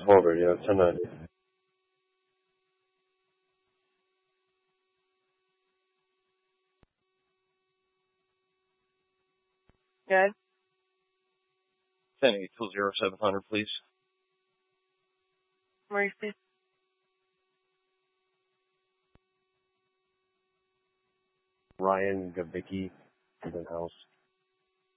Forward, yeah, 1090. Good. 10820700, please. Maurice, please. Ryan Gavicki is in house.